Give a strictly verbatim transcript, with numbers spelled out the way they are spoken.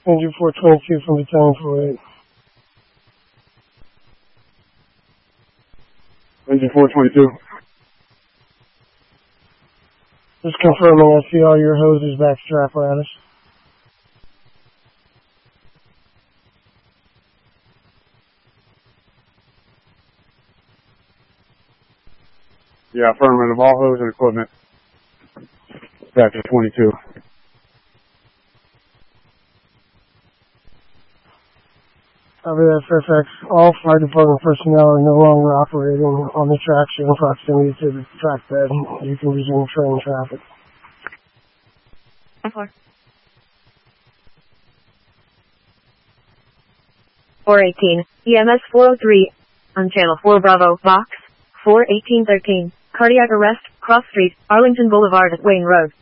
Engine four twenty-two from Battalion four eight. Engine four twenty-two. Just confirming, I see all your hoses back strap apparatus. Yeah, affirmative. All hose and equipment. Back to twenty-two. Copy that, Fairfax. All fire department personnel are no longer operating on the tracks or in proximity to the track bed. You can resume train traffic. four. four eighteen, E M S four oh three, on Channel four Bravo, Vox, four eighteen thirteen, cardiac arrest, Cross Street, Arlington Boulevard at Wayne Road.